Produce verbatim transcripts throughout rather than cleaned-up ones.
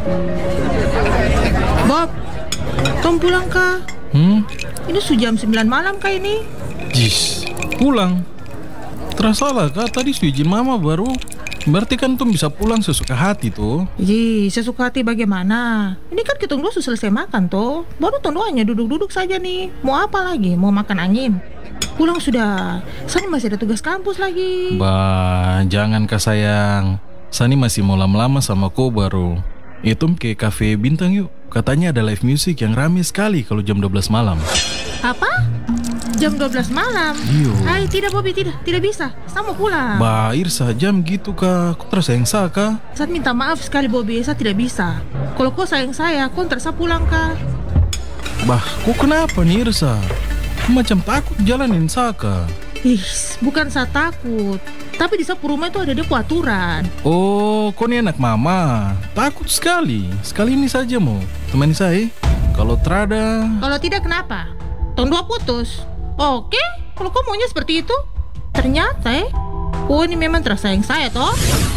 Bob, Tom pulang kah? Hmm? Ini sudah jam sembilan malam kah ini? Jis, pulang. Terasa lah kak, tadi su izin mama baru. Berarti kan Tom bisa pulang sesuka hati tuh. Ih, sesuka hati bagaimana? Ini kan kita dua sudah selesai makan toh. Baru Tom hanya duduk-duduk saja nih. Mau apa lagi? Mau makan angin? Pulang sudah. Sani masih ada tugas kampus lagi. Bah, jangan kak sayang. Sani masih mau lama-lama sama kau baru. Itu ke cafe bintang yuk. Katanya ada live music yang rame sekali kalau jam dua belas malam. Apa? Jam dua belas malam? Iyo. Hai, tidak Bobby, tidak. Tidak bisa. Saya mau pulang. Bah, Irsa, jam gitu kak. Kau terus sayang saya kak? Saya minta maaf sekali Bobby, saya tidak bisa. Kalau kau sayang saya, kau terasa pulang kah? Bah, kok kenapa nih Irsa? Kau macam takut jalanin saya kak. Ih, bukan saya takut. Tapi di sapu rumah itu ada dia aturan. Oh, kau ini anak mama. Takut sekali. Sekali ini saja mau temani saya. Kalau terada. Kalau tidak kenapa? Tong dua putus. Oke, kalau kau maunya seperti itu. Ternyata eh, oh ini memang terasa sayang saya toh.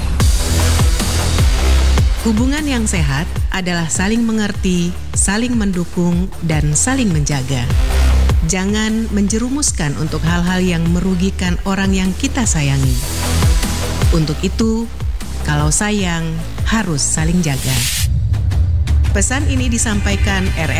Hubungan yang sehat adalah saling mengerti, saling mendukung, dan saling menjaga. Jangan menjerumuskan untuk hal-hal yang merugikan orang yang kita sayangi. Untuk itu, kalau sayang, harus saling jaga. Pesan ini disampaikan R